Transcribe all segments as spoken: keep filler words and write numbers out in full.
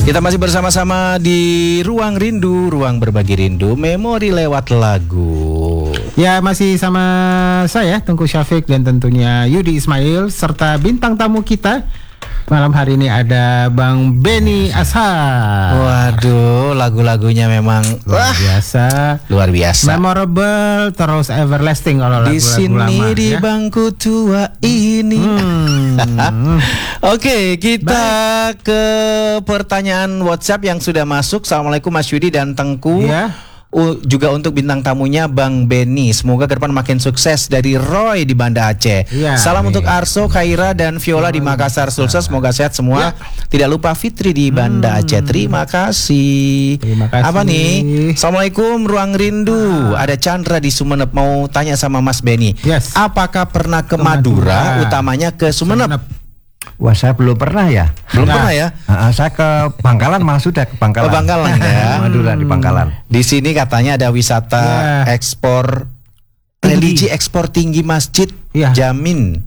Kita masih bersama-sama di Ruang Rindu, Ruang Berbagi Rindu, Memori lewat lagu. Ya, masih sama saya Tengku Syafiq dan tentunya Yudi Ismail serta bintang tamu kita. Malam hari ini ada Bang Benny Ashar. Waduh, lagu-lagunya memang luar wah, biasa, luar biasa, memorable, terus everlasting kalau di lagu-lagu sini lama, di ya? bangku tua ini. Hmm. Oke, kita Baik. ke pertanyaan WhatsApp yang sudah masuk. Assalamualaikum Mas Yudi dan Tengku. Ya. Uh, juga untuk bintang tamunya Bang Benny. Semoga ke depan makin sukses dari Roy di Banda Aceh. Ya, Salam ya. untuk Arso, Khaira dan Viola di Makassar Sulsel. Semoga sehat semua. Ya. Tidak lupa Fitri di Banda hmm. Aceh. Terima kasih. Terima kasih. Apa nih? Assalamualaikum Ruang Rindu. Ah. Ada Chandra di Sumeneb mau tanya sama Mas Benny. Yes. Apakah pernah ke, ke Madura. Madura, utamanya ke Sumeneb? Sumeneb. Wah, saya belum pernah ya. Belum nah. pernah ya? Uh, saya ke Bangkalan malah sudah ke Bangkalan. Ke Bangkalan ya. Madura di Bangkalan. Di sini katanya ada wisata yeah. ekspor tinggi. Religi ekspor tinggi masjid yeah. Jamin.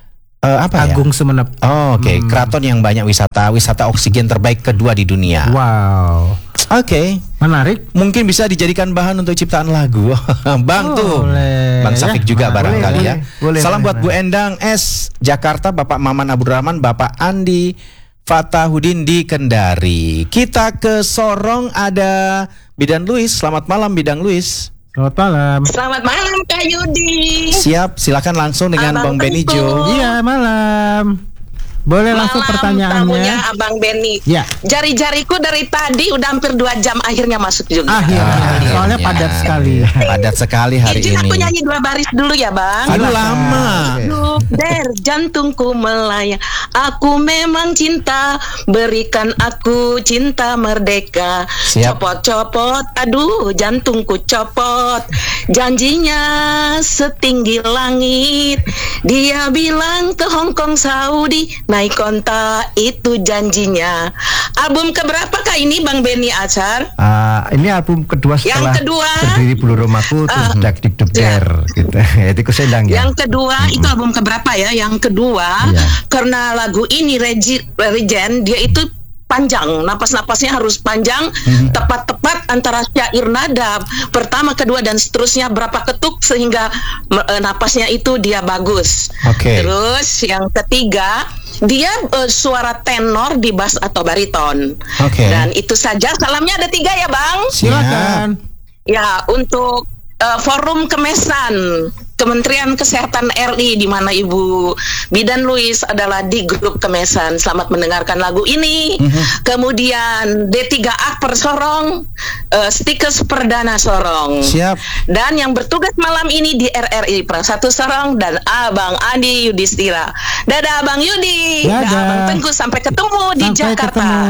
Uh, apa Agung ya? Sumeneb. Oh, oke, okay. hmm. Keraton yang banyak wisata, wisata oksigen terbaik kedua di dunia. Wow. Oke, okay. Menarik. Mungkin bisa dijadikan bahan untuk ciptaan lagu. Bang oh, tuh, boleh. Bang Safik ya, juga barangkali ya. Boleh, Salam boleh, buat boleh. Bu Endang S Jakarta, Bapak Maman Abdurrahman, Bapak Andi Fatahudin di Kendari. Kita ke Sorong, ada Bidan Luis. Selamat malam Bidang Luis. Selamat malam. Selamat malam Kak Yudi. Siap, silakan langsung dengan Abang Benny Jo. Iya, malam. Boleh Malam, langsung pertanyaannya. Tamunya Abang Benny. Ya. Jari-jariku dari tadi udah hampir dua jam akhirnya masuk juga. Akhirnya. Ah, soalnya ya. padat sekali. Padat sekali hari Izin ini. aku nyanyi dua baris dulu ya Bang. Aduh lama. Duk der jantungku melayang. Aku memang cinta, berikan aku cinta merdeka. Siap. Copot-copot, aduh jantungku copot. Janjinya setinggi langit. Dia bilang ke Hong Kong Saudi, naik kontak itu janjinya. Album keberapa kah ini Bang Benny Ashar? Uh, ini album kedua setelah yang kedua, Berdiri Bulu Rumahku, terus uh, Dak Dik Duk Der gitu. Itu kesendang ya. Yang kedua mm-hmm. itu album keberapa ya? Yang kedua yeah. karena lagu ini Regi, Regen dia itu panjang, napas-napasnya harus panjang, hmm. tepat-tepat antara syair nada pertama, kedua dan seterusnya berapa ketuk sehingga uh, napasnya itu dia bagus. Okay. Terus yang ketiga dia uh, suara tenor di bass atau bariton. Okay. Dan itu saja. Salamnya ada tiga ya Bang. Silakan. Ya untuk uh, Forum Kemesan Kementerian Kesehatan R I di mana Ibu Bidan Luis adalah di grup Kemesan. Selamat mendengarkan lagu ini. Mm-hmm. Kemudian D tiga A per Sorong, uh, Stikers Perdana Sorong. Siap. Dan yang bertugas malam ini di R R I Per satu Sorong dan Abang Andi Yudhistira. Dadah Abang Yudi. Dadah. Dadah Abang Tengku, sampai ketemu di Sampai Jakarta. ketemu.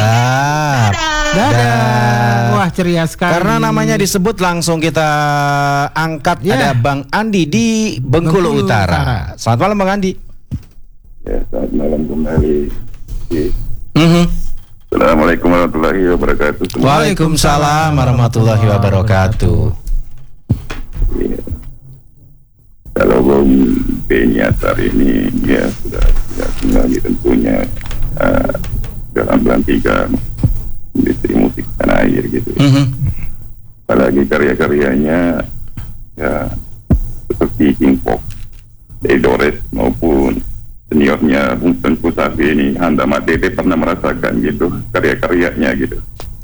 Siap. Dadah. Dadah. Wah, ceria sekali. Karena namanya disebut langsung kita angkat. Yeah. Ada Bang Andi di Bengkulu, Bengkulu Utara. Utara. Selamat malam Bang Andi. Ya, selamat malam kembali. Mm-hmm. Assalamualaikum warahmatullahi wabarakatuh. Waalaikumsalam warahmatullahi wabarakatuh. Ya. Kalau Bang Benny Ashar ini ya sudah sudah kembali tentunya uh, dalam berantikan industri musik tanah air gitu. Mm-hmm. Apalagi karya-karyanya ya seperti King Pop, Edores maupun seniornya Bung Tengku Safi ini, Handa Matete pernah merasakan gitu karya-karyanya gitu.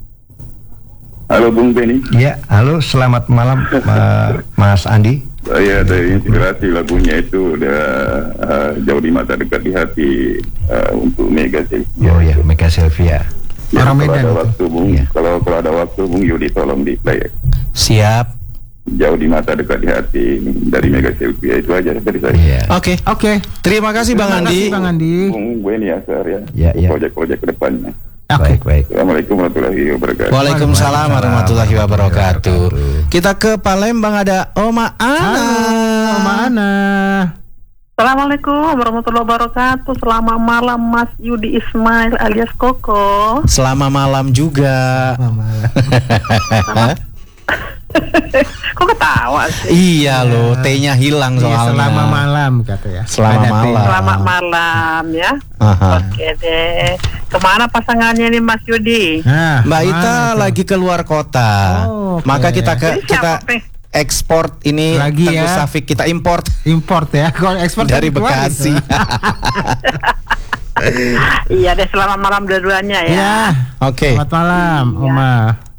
Halo Bung Benny. Ya, halo, selamat malam uh, Mas Andi. Saya dari inspirasi lagunya itu udah uh, jauh di mata dekat di hati uh, untuk Mega Sylvia. Oh ya, Mega Sylvia. Ya, Orang kalau Medan ada itu. waktu Bung, Ya. kalau kalau ada waktu Bung Yudi tolong di play. Siap. Jauh di mata dekat di hati dari Mega Sylvia, itu aja dari saya. Iya. Oke. Oke. Terima kasih Bang Terima Andi. kasih Bang Andi. Bung Benny Ashar ya. Ya, ya. Projek-projek ke depannya. Oke. Baik, baik. Assalamualaikum warahmatullahi wabarakatuh. Waalaikumsalam warahmatullahi wabarakatuh. Kita ke Palembang, ada Oma Ana. Halo, Oma Ana. Assalamualaikum warahmatullahi wabarakatuh. Selamat malam Mas Yudi Ismail alias Koko. Selamat malam juga. Kok ketawa sih? Iya loh, T-nya hilang Iya, soalnya. selama malam kata ya. Selama Ada malam. T. Selamat malam ya. Aha. Oke deh. Kemana pasangannya nih Mas Yudi? Nah, Mbak Ita mana tuh? lagi keluar kota. Oh, oke. Maka kita ke Ini kita siapa, Pe? ekspor ini Lagi Tengku ya. Safik, kita import Import ya. Kalau ekspor dari kan keluar Bekasi. gitu. Iya deh, selamat malam dua-duanya ya. Ya. Oke. Selamat malam, Iya. Oma.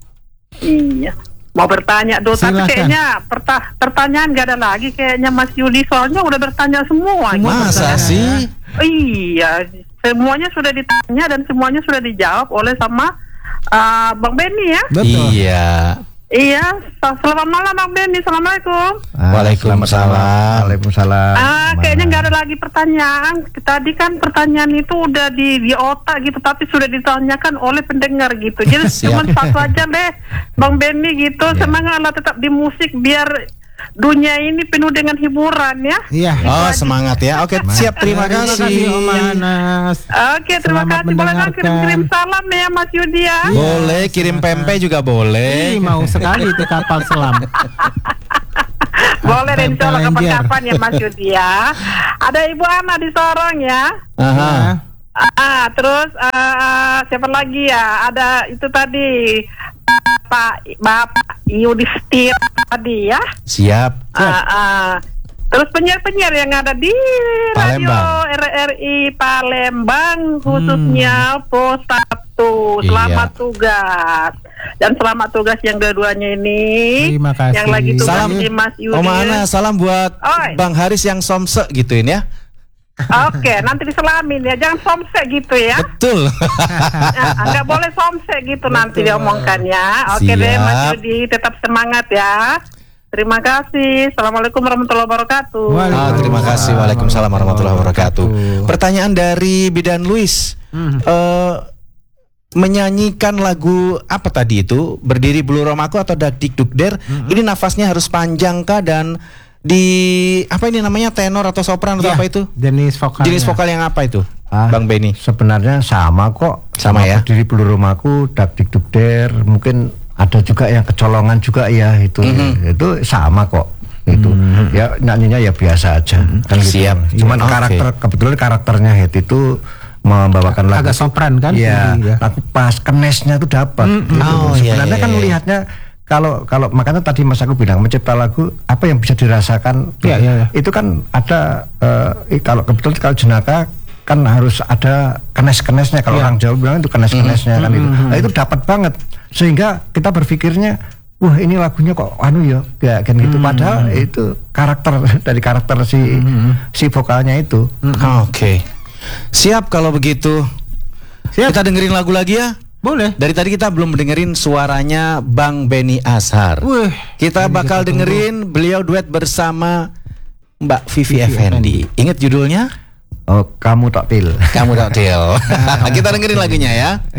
Iya. Mau bertanya tuh, tapi Silakan. kayaknya perta- pertanyaan gak ada lagi kayaknya Mas Yudi, soalnya udah bertanya semua. Masa pertanyaan sih? Iya, semuanya sudah ditanya dan semuanya sudah dijawab oleh sama uh, Bang Benny ya. Betul. Iya. Iya, selamat malam Bang Benny, assalamualaikum. Waalaikumsalam. Waalaikumsalam. Ah, kayaknya nggak ada lagi pertanyaan. Tadi kan pertanyaan itu udah di di otak gitu, tapi sudah ditanyakan oleh pendengar gitu. Jadi Siap. cuma satu aja deh, Bang Benny gitu. Semangatlah tetap di musik biar dunia ini penuh dengan hiburan ya. Iya. Oh, semangat ya. Oke, siap. Terima Terima kasih, kasih. Oma Anas. Oke, terima Selamat kasih. Boleh nggak kirim-kirim mendengarkan. salam ya Mas Yudi ya? Boleh kirim pempek juga Ih, boleh. mau sekali itu kapal selam. Boleh deh, insya Allah Tempel lenjer. kapan-kapan ya Mas Yudi ya. Ada Ibu Ana di Sorong ya. Aha. Ah, terus ah, siapa lagi ya? Ada itu tadi Pak Bapak Yudhisthira tadi ya. Siap. Ah, ah. Terus penyiar-penyiar yang ada di radio Palembang. R R I Palembang khususnya Pos satu. Selamat Iya. tugas. Dan selamat tugas yang dua-duanya ini. Terima kasih. Yang lagi tugas Salam di Mas Yudi. Oma Ana, salam buat Oi. Bang Haris yang somse gituin ya. Oke, nanti diselamin ya. Jangan somse gitu ya. Betul. Ah, nggak boleh somse gitu nanti diomongkannya. Oke deh Siap. Mas Yudi, tetap semangat ya. Terima kasih. Assalamualaikum warahmatullahi wabarakatuh. Ah, terima kasih. Waalaikumsalam warahmatullahi wabarakatuh. Pertanyaan dari Bidan Luis. Eh, menyanyikan lagu apa tadi itu? Berdiri Bulu Romaku atau Dak Dik Duk Der? Ini nafasnya harus panjang kah, dan di apa ini namanya, tenor atau sopran atau Iya, apa itu? Jenis vokalnya. Jenis vokal yang apa itu? Ah, Bang Benny. Sebenarnya sama kok. Sama ya? Berdiri Bulu Rumahku, Dak Dik Duk Der, mungkin ada juga yang kecolongan juga ya itu. Mhm. Itu sama kok. Itu ya nyanyinya ya biasa aja. Kan gitu. Siap. Cuman Oke. karakter kebetulan karakternya Het itu membawakan lagu Agak sopran kan? Iya, Jadi, ya. lagu pas kenesnya tuh dapat. Gitu. Oh, iya, Sebenarnya iya, kan iya. melihatnya kalau kalau makanya tadi Mas aku bilang mencipta lagu apa yang bisa dirasakan. Iya, iya, iya. Itu kan ada eh, kalau kebetulan kalau jenaka kan harus ada kenes-kenesnya, kalau Iya. orang Jawa bilang itu kenes-kenesnya kan itu. Nah, itu dapat banget sehingga kita berpikirnya wah ini lagunya kok anu ya ya kan gitu, padahal itu karakter dari karakter si si vokalnya itu. Oke. Siap kalau begitu. Siap. Kita dengerin lagu lagi ya. Boleh. Dari tadi kita belum dengerin suaranya Bang Benny Ashar. Wih, Kita ini bakal kita tunggu. dengerin beliau duet bersama Mbak Vivi, Effendi. Ingat judulnya? Oh, kamu tak pil. Kamu tak Til. Kita dengerin lagunya ya.